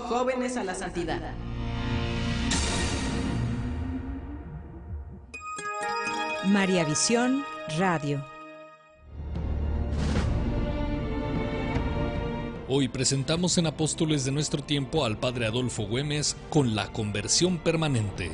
Jóvenes a la Santidad. María Visión Radio. Hoy presentamos en Apóstoles de nuestro tiempo al Padre Adolfo Güemes con la conversión permanente.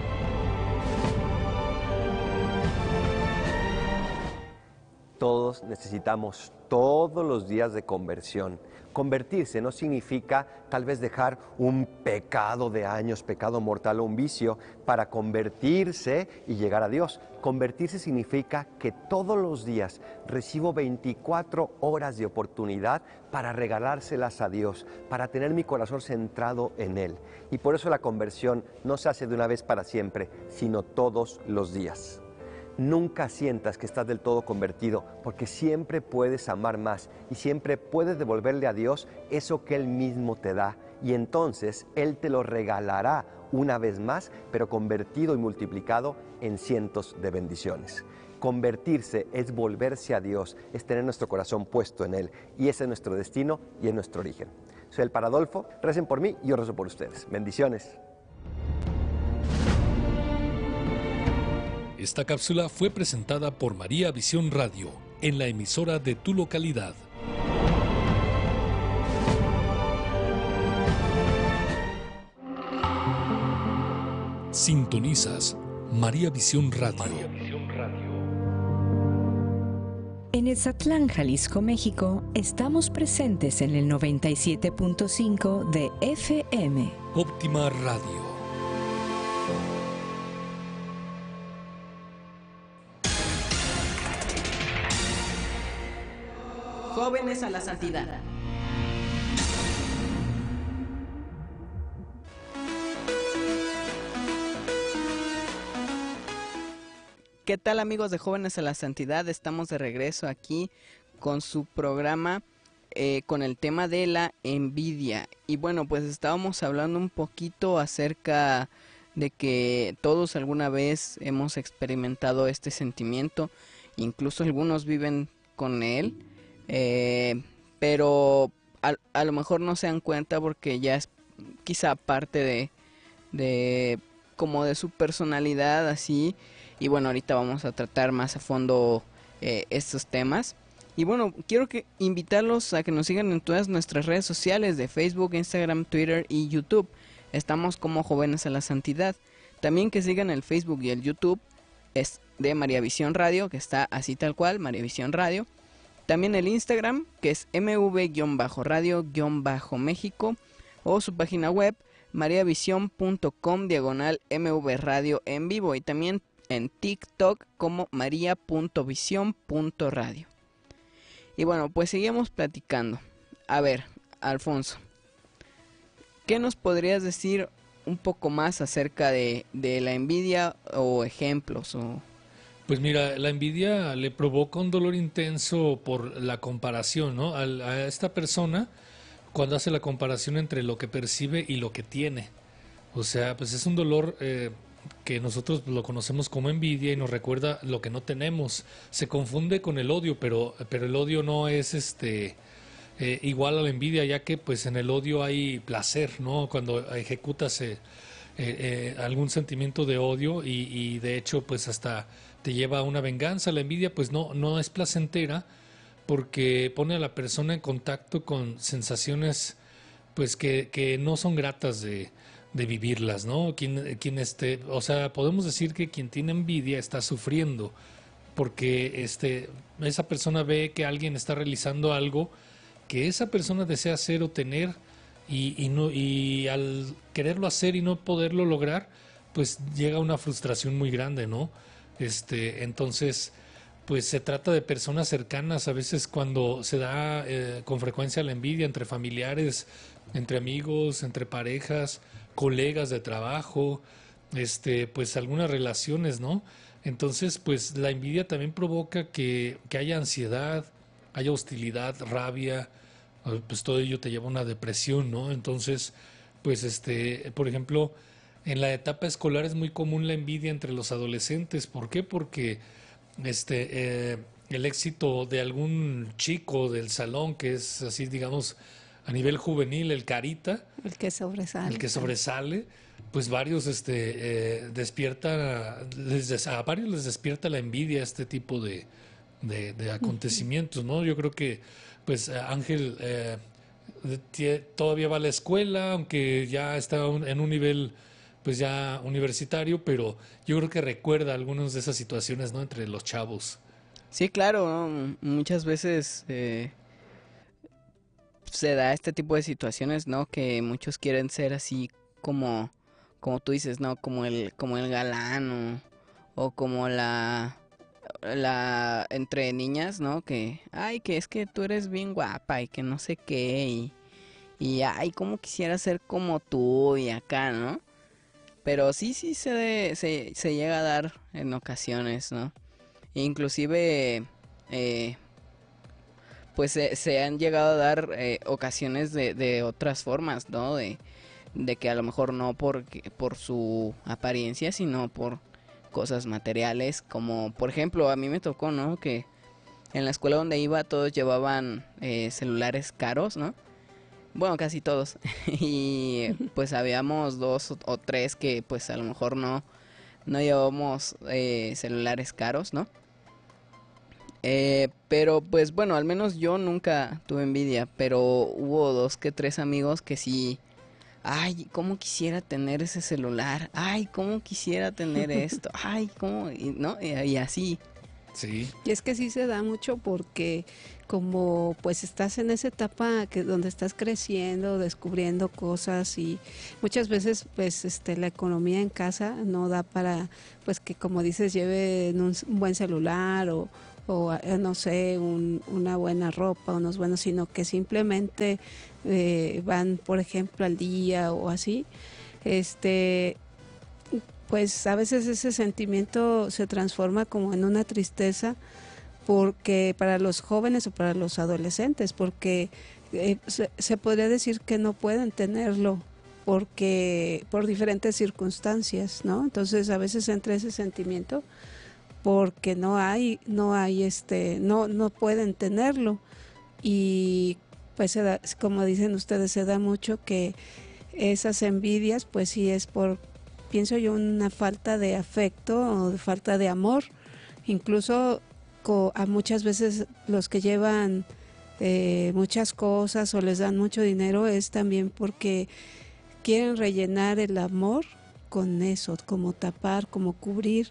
Todos necesitamos todos los días de conversión. Convertirse no significa tal vez dejar un pecado de años, pecado mortal o un vicio para convertirse y llegar a Dios. Convertirse significa que todos los días recibo 24 horas de oportunidad para regalárselas a Dios, para tener mi corazón centrado en Él. Y por eso la conversión no se hace de una vez para siempre, sino todos los días. Nunca sientas que estás del todo convertido, porque siempre puedes amar más y siempre puedes devolverle a Dios eso que Él mismo te da. Y entonces Él te lo regalará una vez más, pero convertido y multiplicado en cientos de bendiciones. Convertirse es volverse a Dios, es tener nuestro corazón puesto en Él. Y ese es nuestro destino y es nuestro origen. Soy el Padre Adolfo, recen por mí y yo rezo por ustedes. Bendiciones. Esta cápsula fue presentada por María Visión Radio en la emisora de tu localidad. Sintonizas María Visión Radio. En Etzatlán, Jalisco, México, estamos presentes en el 97.5 de FM. Óptima Radio. Jóvenes a la Santidad. ¿Qué tal, amigos de Jóvenes a la Santidad? Estamos de regreso aquí con su programa con el tema de la envidia. Y bueno, pues estábamos hablando un poquito acerca de que todos alguna vez hemos experimentado este sentimiento, incluso algunos viven con él. Pero a lo mejor no se dan cuenta porque ya es quizá parte de como de su personalidad así. Y bueno, ahorita vamos a tratar más a fondo estos temas. Y bueno, quiero invitarlos a que nos sigan en todas nuestras redes sociales de Facebook, Instagram, Twitter y YouTube. Estamos como Jóvenes a la Santidad. También que sigan el Facebook y el YouTube es de María Visión Radio, que está así tal cual, María Visión Radio. También el Instagram, que es mv-radio-méxico, o su página web, mariavision.com/mvradio en vivo, y también en TikTok como maria.vision.radio. Y bueno, pues seguimos platicando. A ver, Alfonso, ¿qué nos podrías decir un poco más acerca de la envidia o ejemplos o...? Pues mira, la envidia le provoca un dolor intenso por la comparación, ¿no? A esta persona cuando hace la comparación entre lo que percibe y lo que tiene. O sea, pues es un dolor que nosotros lo conocemos como envidia y nos recuerda lo que no tenemos. Se confunde con el odio, pero el odio no es igual a la envidia, ya que pues en el odio hay placer, ¿no? Cuando ejecutas algún sentimiento de odio y de hecho pues hasta te lleva a una venganza. La envidia pues no es placentera porque pone a la persona en contacto con sensaciones pues que no son gratas de vivirlas, ¿no? O sea, podemos decir que quien tiene envidia está sufriendo porque esa persona ve que alguien está realizando algo que esa persona desea hacer o tener y al quererlo hacer y no poderlo lograr, pues llega una frustración muy grande, ¿no? Entonces, pues se trata de personas cercanas. A veces cuando se da con frecuencia la envidia entre familiares, entre amigos, entre parejas, colegas de trabajo, pues algunas relaciones, ¿no? Entonces, pues la envidia también provoca que haya ansiedad, haya hostilidad, rabia, pues todo ello te lleva a una depresión, ¿no? Entonces, pues por ejemplo, en la etapa escolar es muy común la envidia entre los adolescentes. ¿Por qué? Porque el éxito de algún chico del salón que es así, digamos, a nivel juvenil, el carita, El que sobresale. el que sobresale, pues varios despierta, a varios les despierta la envidia este tipo de acontecimientos, ¿no? Yo creo que pues Ángel todavía va a la escuela, aunque ya está en un nivel pues ya universitario, pero yo creo que recuerda algunas de esas situaciones, ¿no? Entre los chavos. Sí, claro, ¿no? Muchas veces se da este tipo de situaciones, ¿no? Que muchos quieren ser así como tú dices, ¿no? Como el galán o como la entre niñas, ¿no? Que, ay, que es que tú eres bien guapa y que no sé qué y ay, cómo quisiera ser como tú y acá, ¿no? Pero sí, sí se llega a dar en ocasiones, ¿no? Inclusive, pues se han llegado a dar ocasiones de otras formas, ¿no? De que a lo mejor no por su apariencia, sino por cosas materiales, como por ejemplo a mí me tocó, ¿no? Que en la escuela donde iba todos llevaban celulares caros, ¿no? Bueno, casi todos. Y pues habíamos dos o tres que pues a lo mejor no llevábamos celulares caros, ¿no? Pero pues bueno, al menos yo nunca tuve envidia, pero hubo dos que tres amigos que sí, ay, cómo quisiera tener ese celular, ay, cómo quisiera tener esto, ay, cómo, ¿no? Y así. Sí. Y es que sí se da mucho porque como pues estás en esa etapa donde estás creciendo, descubriendo cosas y muchas veces pues la economía en casa no da para pues que como dices lleven un buen celular o no sé, una buena ropa, unos buenos, sino que simplemente van por ejemplo al día o así, pues a veces ese sentimiento se transforma como en una tristeza porque para los jóvenes o para los adolescentes, porque se podría decir que no pueden tenerlo porque por diferentes circunstancias, ¿no? Entonces a veces entra ese sentimiento porque no pueden tenerlo y pues se da, como dicen ustedes, se da mucho que esas envidias pues sí es pienso yo, una falta de afecto o de falta de amor. Incluso a muchas veces los que llevan muchas cosas o les dan mucho dinero es también porque quieren rellenar el amor con eso, como tapar, como cubrir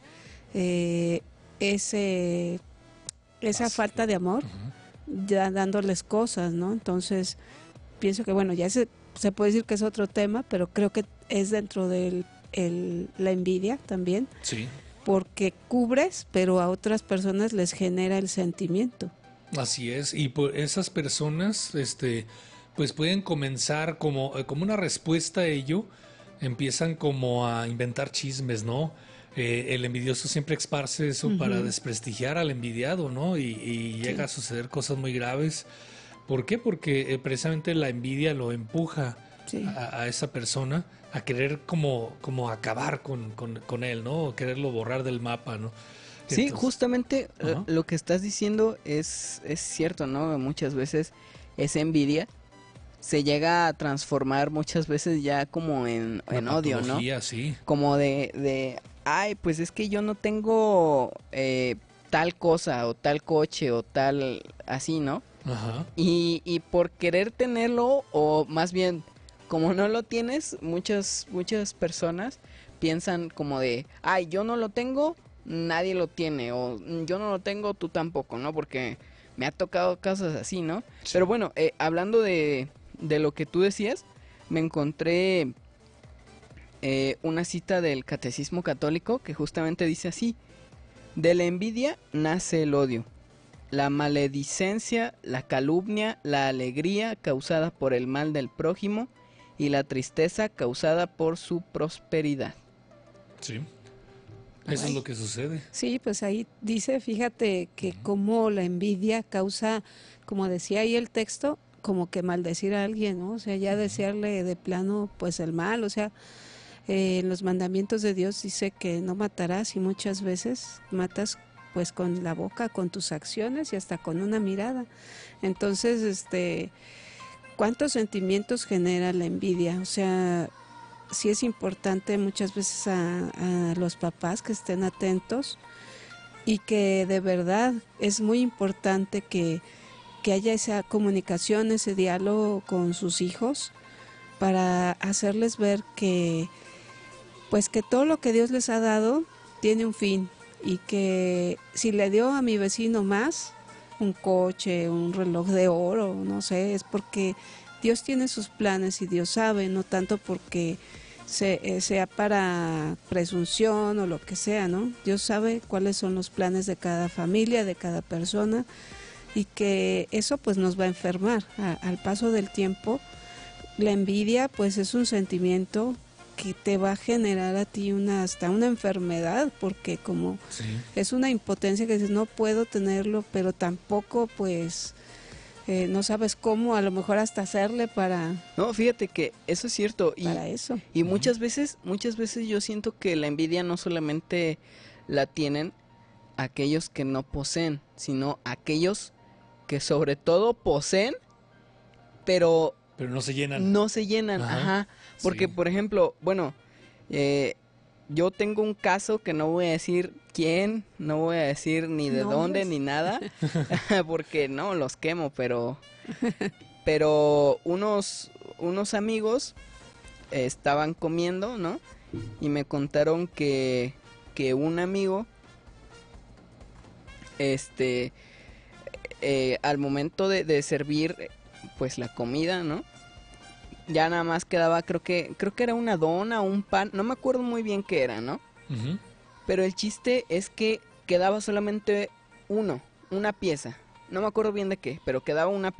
esa falta de amor, ya dándoles cosas, ¿no? Entonces, pienso que bueno, ya se puede decir que es otro tema, pero creo que es dentro de la envidia también, Sí. porque cubres, pero a otras personas les genera el sentimiento. Así es, y por esas personas, pues pueden comenzar como una respuesta a ello, empiezan como a inventar chismes, ¿no? El envidioso siempre esparce eso para desprestigiar al envidiado, ¿no? Y llega a suceder cosas muy graves. ¿Por qué? Porque precisamente la envidia lo empuja a esa persona a querer como acabar con él, ¿no? Quererlo borrar del mapa, ¿no? Sí, Entonces, justamente lo que estás diciendo es cierto, ¿no? Muchas veces esa envidia se llega a transformar muchas veces ya como en odio, ¿no? Sí. Como ay, pues es que yo no tengo tal cosa o tal coche o tal así, ¿no? Ajá. Y por querer tenerlo, o más bien, como no lo tienes, muchas personas piensan como de, ay, yo no lo tengo, nadie lo tiene, o yo no lo tengo, tú tampoco, ¿no? Porque me ha tocado casos así, ¿no? Sí. Pero bueno, hablando de lo que tú decías, me encontré una cita del Catecismo Católico que justamente dice así: de la envidia nace el odio, la maledicencia, la calumnia, la alegría causada por el mal del prójimo y la tristeza causada por su prosperidad. Sí. Eso es lo que sucede. Sí, pues ahí dice, fíjate que como la envidia causa, como decía ahí el texto, como que maldecir a alguien, ¿no? O sea, ya desearle de plano pues el mal, o sea, en los mandamientos de Dios dice que no matarás y muchas veces matas pues con la boca, con tus acciones y hasta con una mirada. Entonces, ¿cuántos sentimientos genera la envidia? O sea, sí es importante muchas veces a los papás que estén atentos y que de verdad es muy importante que haya esa comunicación, ese diálogo con sus hijos para hacerles ver que pues que todo lo que Dios les ha dado tiene un fin y que si le dio a mi vecino más, un coche, un reloj de oro, no sé, es porque Dios tiene sus planes y Dios sabe, no tanto porque sea para presunción o lo que sea, ¿no? Dios sabe cuáles son los planes de cada familia, de cada persona, y que eso pues nos va a enfermar. Al paso del tiempo, la envidia pues es un sentimiento que te va a generar a ti hasta una enfermedad, porque como Sí. es una impotencia que dices, no puedo tenerlo, pero tampoco pues no sabes cómo, a lo mejor hasta hacerle para No, fíjate que eso es cierto. eso. Y muchas veces yo siento que la envidia no solamente la tienen aquellos que no poseen, sino aquellos que sobre todo poseen, pero Pero no se llenan. no se llenan, Ajá, ajá. Porque, sí. por ejemplo, bueno, yo tengo un caso que no voy a decir quién, no voy a decir ni de dónde Nombres. ni nada, porque no, los quemo, pero unos amigos estaban comiendo, ¿no? Y me contaron que un amigo, al momento de servir, pues la comida, ¿no? Ya nada más quedaba, creo que era una dona o un pan, no me acuerdo muy bien qué era, ¿no? Ujú. Pero el chiste es que quedaba solamente una pieza. No me acuerdo bien de qué, pero quedaba una